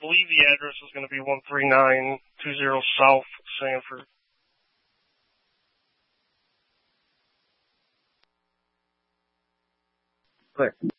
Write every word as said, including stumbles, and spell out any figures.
believe the address is going to be one three nine two zero South Sanford. Click.